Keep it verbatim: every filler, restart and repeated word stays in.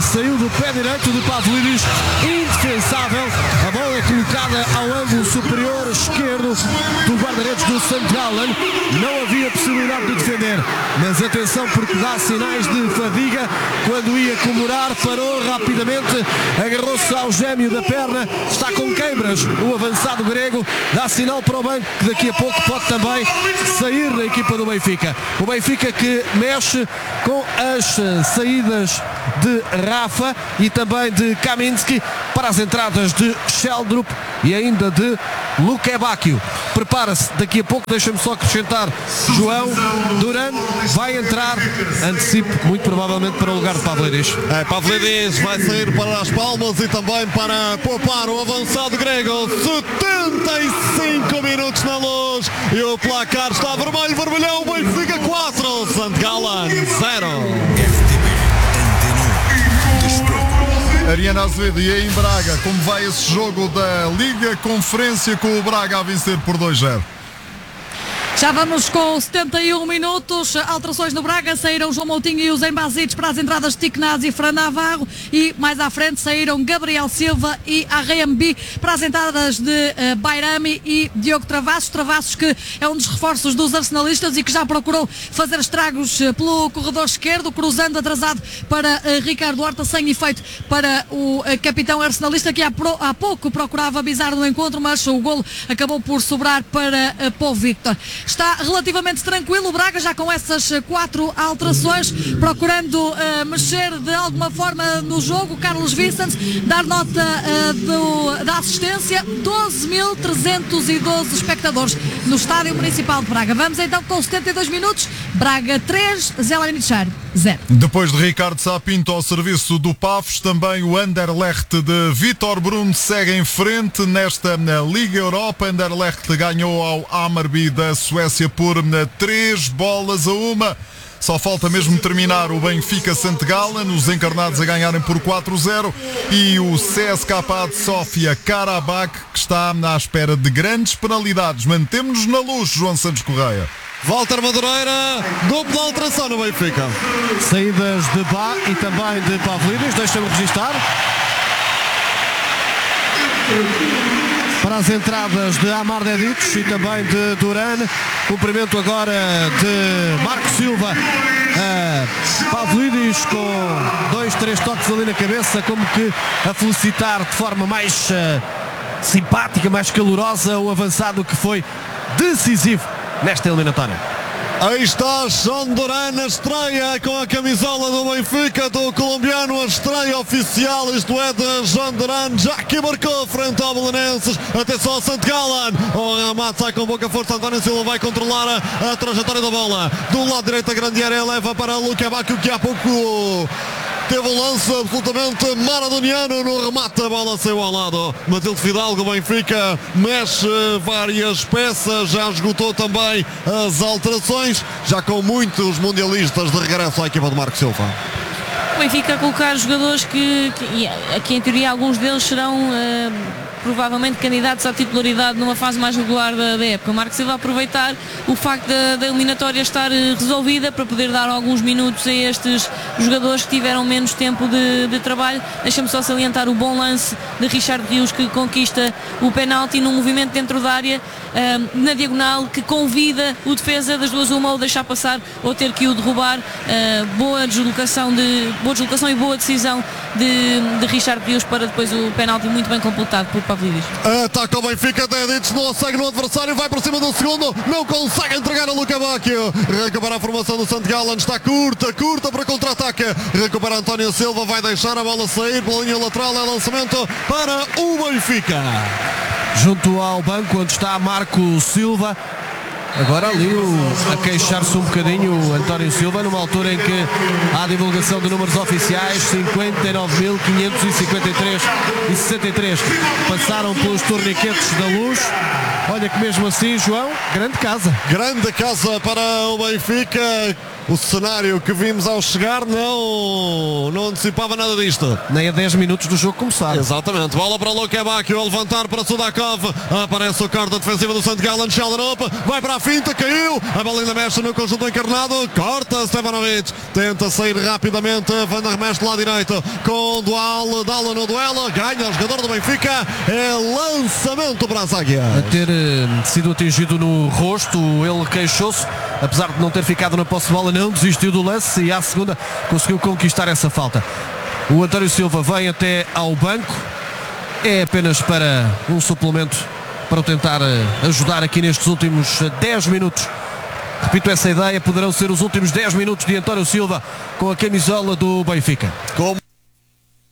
saiu do pé direito de Pavlidis, indefensável. A bola é colocada ao ângulo superior esquerdo do guarda-redes do Sankt Gallen. Não havia possibilidade de defender, mas atenção, porque dá sinais de fadiga. Quando ia comemorar, parou rapidamente, agarrou-se ao gêmeo da perna. Está com queimbras o avançado grego. Dá sinal para o banco que daqui a pouco pode também sair da equipa do Benfica. O Benfica que mexe com as saídas de Rafa e também de Kaminski para as entradas de Sheldrup e ainda de Lukebakio. Prepara-se daqui a pouco, deixa-me só acrescentar, João Duran vai entrar, antecipo muito provavelmente para o lugar de Pavlidis. É, Pavlidis vai sair para as palmas e também para poupar o avançado grego. setenta e cinco minutos na Luz e o placar está vermelho, vermelhão. Benfica quatro, Sankt Gallen zero. Ariana Azevedo, e aí em Braga, como vai esse jogo da Liga Conferência com o Braga a vencer por dois zero? Já vamos com setenta e um minutos, alterações no Braga, saíram João Moutinho e os Embasites para as entradas de Tiknaz e Fran Navarro, e mais à frente saíram Gabriel Silva e Arrembi para as entradas de uh, Bairami e Diogo Travassos. Travassos que é um dos reforços dos arsenalistas e que já procurou fazer estragos uh, pelo corredor esquerdo, cruzando atrasado para uh, Ricardo Horta, sem efeito para o uh, capitão arsenalista, que há, pro, há pouco procurava avisar no encontro, mas o golo acabou por sobrar para uh, Paul Victor. Está relativamente tranquilo o Braga, já com essas quatro alterações, procurando uh, mexer de alguma forma no jogo. Carlos Vicente, dar nota uh, do, da assistência, doze mil trezentos e doze espectadores no Estádio Municipal de Braga. Vamos então com setenta e dois minutos, Braga três, Zelenichar zero. Depois de Ricardo Sapinto ao serviço do Pafos, também o Anderlecht de Vítor Bruno segue em frente nesta na Liga Europa. Anderlecht ganhou ao Hammarby da Suécia por três bolas a uma. Só falta mesmo terminar o Benfica Sankt Gallen, os encarnados a ganharem por quatro zero, e o C S K A de Sofia Karabakh, que está à espera de grandes penalidades. Mantemos-nos na Luz, João Santos Correia. Walter Madureira, dupla alteração no Benfica. Saídas de Bá e também de Pavlidis, deixa-me registar. Para as entradas de Amar Deditos e também de Duran. Cumprimento agora de Marco Silva a Pavlidis, com dois, três toques ali na cabeça, como que a felicitar de forma mais uh, simpática, mais calorosa o avançado que foi decisivo nesta eliminatória. Aí está João Duran, a estreia com a camisola do Benfica, do colombiano, a estreia oficial, isto é, de João Duran, já que marcou frente ao Belenenses. Atenção ao Sankt Gallen, o remate sai com pouca força, António Silva vai controlar a, a trajetória da bola, do lado direito a grande área, leva para Lukebakio, que há pouco teve um lance absolutamente maradoniano no remate, a bola saiu ao lado. Matilde Fidalgo, Benfica mexe várias peças, já esgotou também as alterações, já com muitos mundialistas de regresso à equipa de Marco Silva. O Benfica a colocar jogadores que, que aqui em teoria alguns deles serão uh, provavelmente candidatos à titularidade numa fase mais regular da, da época. O Marco Silva a aproveitar o facto da, da eliminatória estar resolvida para poder dar alguns minutos a estes jogadores que tiveram menos tempo de, de trabalho. Deixa-me só salientar o bom lance de Richard Rios, que conquista o penalti num movimento dentro da área, uh, na diagonal, que convida o defesa das duas uma ou deixar passar ou ter que o derrubar. Uh, boa deslocação de boa deslocação e boa decisão de, de Richard Rios para depois o penalti muito bem completado por Pavlidis. Ataca o Benfica, Deditos não segue no adversário, vai para cima do segundo, não consegue entregar a Lukebakio. Recupera a formação do Sankt Gallen, está curta, curta para contra-ataque. Recupera António Silva, vai deixar a bola sair pela linha lateral, é lançamento para o Benfica. Junto ao banco onde está Marco Silva. Agora ali o, a queixar-se um bocadinho o António Silva, numa altura em que há a divulgação de números oficiais, cinquenta e nove mil quinhentos e cinquenta e três e sessenta e três passaram pelos torniquetes da Luz. Olha que mesmo assim, João, grande casa. Grande casa para o Benfica. O cenário que vimos ao chegar não, não antecipava nada disto. Nem a dez minutos do jogo começar. Exatamente, bola para o Luque Bacchio a levantar para Sudakov. Aparece o corte defensivo do Santo Gallen. Sheldon vai para a finta, caiu. A bola ainda mexe no conjunto encarnado. Corta Stefanovic, tenta sair rapidamente. Van der Mesh do lado direito com o Dual. Dala no duelo, ganha o jogador do Benfica. É lançamento para a zaga. A ter eh, sido atingido no rosto, ele queixou-se, apesar de não ter ficado na posse de bola, não desistiu do lance e à segunda conseguiu conquistar essa falta. O António Silva vem até ao banco, é apenas para um suplemento para o tentar ajudar aqui nestes últimos dez minutos. Repito essa ideia, poderão ser os últimos dez minutos de António Silva com a camisola do Benfica. Como